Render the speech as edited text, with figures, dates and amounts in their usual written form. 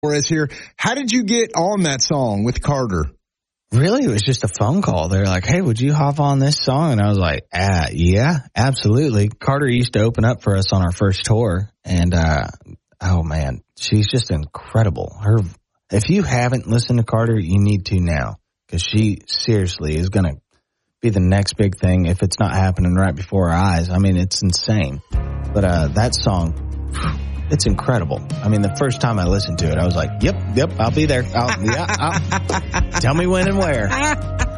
Flores here. How did you get on that song with Carter? Really, it was just a phone call. They're like, hey, would you hop on this song? And I was like, yeah, absolutely. Carter used to open up for us on our first tour. And, oh, man, she's just incredible. If you haven't listened to Carter, you need to now. Because she seriously is going to be the next big thing if it's not happening right before our eyes. I mean, it's insane. But that song, it's incredible. I mean, the first time I listened to it, I was like, yep, I'll be there. Tell me when and where.